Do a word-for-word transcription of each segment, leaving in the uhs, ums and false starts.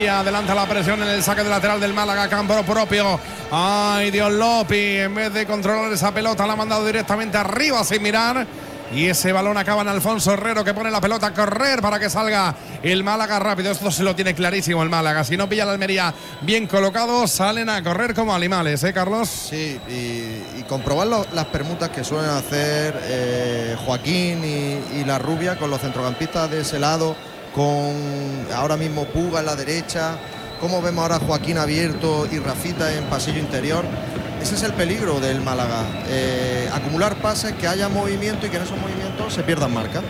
Adelanta la presión en el saque de lateral del Málaga, campo propio. Ay, Dios, Lopi, en vez de controlar esa pelota, la ha mandado directamente arriba sin mirar. Y ese balón acaba en Alfonso Herrero, que pone la pelota a correr para que salga el Málaga rápido. Esto se lo tiene clarísimo el Málaga. Si no pilla la Almería bien colocado, salen a correr como animales, ¿eh, Carlos? Sí, y, y comprobar lo, las permutas que suelen hacer eh, Joaquín y, y la Rubia con los centrocampistas de ese lado, con ahora mismo Puga en la derecha, como vemos ahora a Joaquín abierto y Rafita en pasillo interior. Ese es el peligro del Málaga, eh, acumular pases, que haya movimiento y que en esos movimientos se pierdan marca.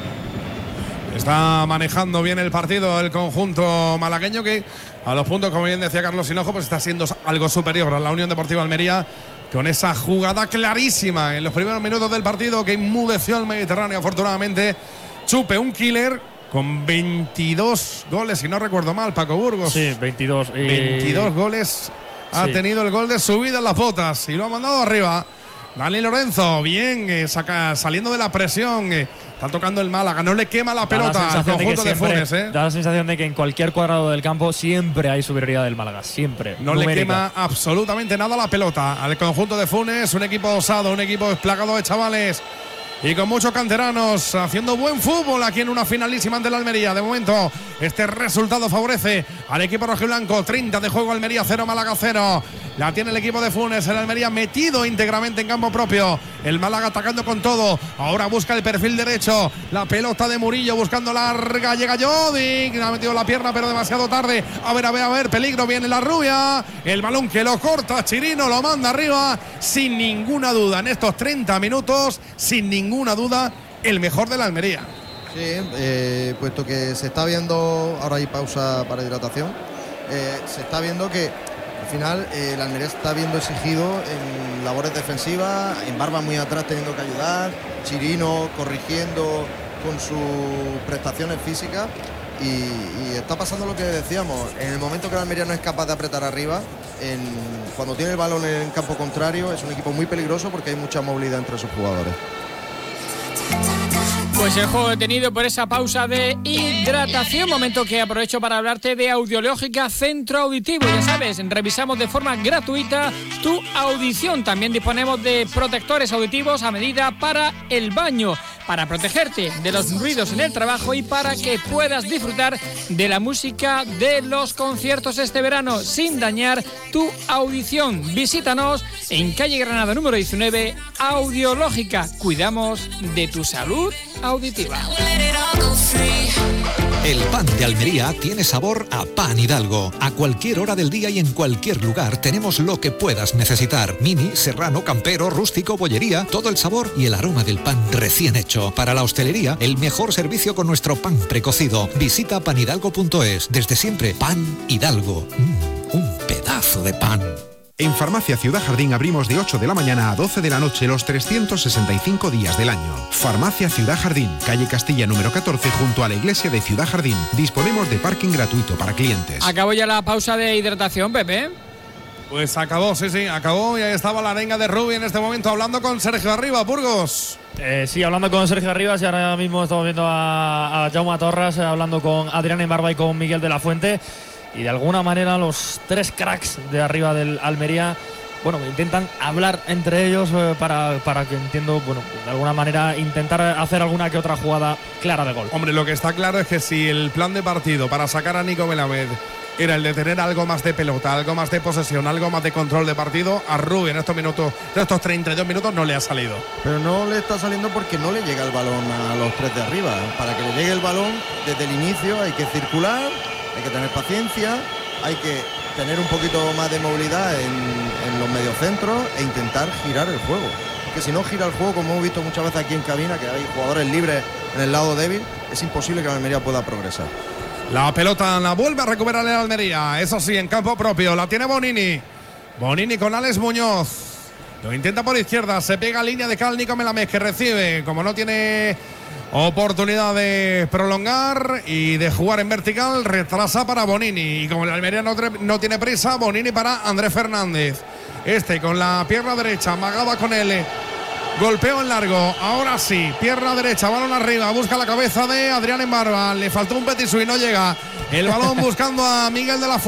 Está manejando bien el partido el conjunto malagueño, que a los puntos, como bien decía Carlos Hinojo, pues está siendo algo superior a la Unión Deportiva Almería, con esa jugada clarísima en los primeros minutos del partido que inmudeció al Mediterráneo. Afortunadamente, Chupe, un killer con veintidós goles, si no recuerdo mal, Paco Burgos. Sí, veintidós. Y... veintidós goles. Ha sí. tenido el gol de subida en las botas y lo ha mandado arriba. Dani Lorenzo, bien, eh, saca, saliendo de la presión. Eh, está tocando el Málaga, no le quema la pelota al conjunto de, de Funes. Eh. Da la sensación de que en cualquier cuadrado del campo siempre hay superioridad del Málaga, siempre. No numérica. Le quema absolutamente nada la pelota al conjunto de Funes. Un equipo osado, un equipo plagado de chavales y con muchos canteranos haciendo buen fútbol aquí en una finalísima ante la Almería. De momento, este resultado favorece al equipo rojiblanco. treinta de juego, Almería cero, Málaga cero. La tiene el equipo de Funes, el Almería metido íntegramente en campo propio. El Málaga atacando con todo. Ahora busca el perfil derecho. La pelota de Murillo buscando larga. Llega Jodic. Ha metido la pierna, pero demasiado tarde. A ver, a ver, a ver. Peligro. Viene la Rubia. El balón que lo corta Chirino. Lo manda arriba. Sin ninguna duda. En estos treinta minutos, sin ninguna duda, el mejor de la Almería. Sí, eh, puesto que se está viendo. Ahora hay pausa para hidratación. Eh, se está viendo que al final eh, el Almería está viendo exigido en labores defensivas, en Barba muy atrás teniendo que ayudar, Chirino corrigiendo con sus prestaciones físicas y, y está pasando lo que decíamos, en el momento que el Almería no es capaz de apretar arriba, en, cuando tiene el balón en el campo contrario es un equipo muy peligroso porque hay mucha movilidad entre sus jugadores. Pues el juego detenido por esa pausa de hidratación. Momento que aprovecho para hablarte de Audiológica Centro Auditivo. Ya sabes, revisamos de forma gratuita tu audición. También disponemos de protectores auditivos a medida para el baño, para protegerte de los ruidos en el trabajo y para que puedas disfrutar de la música de los conciertos este verano sin dañar tu audición. Visítanos en calle Granada número diecinueve, Audiológica. Cuidamos de tu salud auditiva. El pan de Almería tiene sabor a pan Hidalgo. A cualquier hora del día y en cualquier lugar tenemos lo que puedas necesitar. Mini, serrano, campero, rústico, bollería, todo el sabor y el aroma del pan recién hecho. Para la hostelería, el mejor servicio con nuestro pan precocido. Visita pan hidalgo punto es. Desde siempre, Pan Hidalgo. Mm, un pedazo de pan. En Farmacia Ciudad Jardín abrimos de ocho de la mañana a doce de la noche los trescientos sesenta y cinco días del año. Farmacia Ciudad Jardín, calle Castilla número catorce, junto a la iglesia de Ciudad Jardín. Disponemos de parking gratuito para clientes. Acabó ya la pausa de hidratación, Pepe. Pues acabó, sí, sí, acabó. Y ahí estaba la arenga de Rubi en este momento hablando con Sergio Arribas, Burgos. Eh, sí, hablando con Sergio Arribas y ahora mismo estamos viendo a, a Jaume Torras eh, hablando con Adrián Embarba y con Miguel de la Fuente. Y de alguna manera los tres cracks de arriba del Almería, bueno, intentan hablar entre ellos eh, para, para que entiendo, bueno, de alguna manera intentar hacer alguna que otra jugada clara de gol. Hombre, lo que está claro es que si el plan de partido para sacar a Nico Melamed era el de tener algo más de pelota, algo más de posesión, algo más de control de partido, a Rubio en estos minutos, en estos treinta y dos minutos no le ha salido. Pero no le está saliendo porque no le llega el balón a los tres de arriba. Para que le llegue el balón desde el inicio hay que circular, hay que tener paciencia, hay que tener un poquito más de movilidad en, en los mediocentros e intentar girar el juego. Porque si no gira el juego, como hemos visto muchas veces aquí en cabina, que hay jugadores libres en el lado débil, es imposible que la Almería pueda progresar. La pelota la vuelve a recuperar el Almería, eso sí, en campo propio, la tiene Bonini. Bonini con Alex Muñoz. Lo intenta por izquierda, se pega a línea de cal Nico Melamed, que recibe, como no tiene oportunidad de prolongar y de jugar en vertical, retrasa para Bonini. Y como el Almería no, no tiene prisa, Bonini para Andrés Fernández. Este con la pierna derecha, amagaba con él. Golpeo en largo, ahora sí, pierna derecha, balón arriba, busca la cabeza de Adrián Embarba. Le faltó un petisu y no llega. El balón buscando a Miguel de la Fuente.